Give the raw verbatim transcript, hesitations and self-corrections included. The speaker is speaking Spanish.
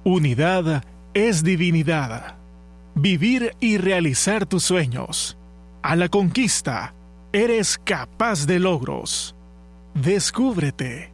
Unidad es divinidad. Vivir y realizar tus sueños. A la conquista, eres capaz de logros. Descúbrete.